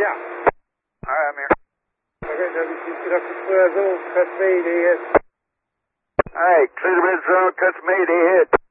Yeah. All right, I'm here. Okay, WCC Dr. Square, cuts me, they hit. All right, clear the red zone, cuts me, they hit.